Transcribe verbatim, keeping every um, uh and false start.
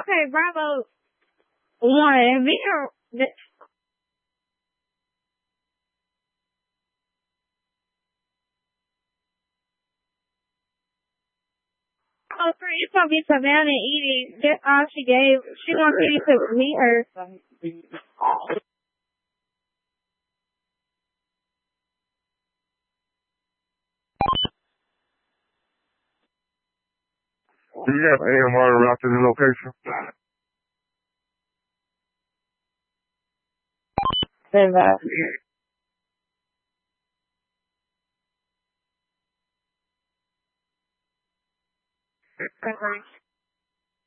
Okay, Bravo one. We are. Oh, for it's gonna be Savannah eating. That's all she gave. She wants you to meet her. Do you have A M R route to the location? Then that. Okay.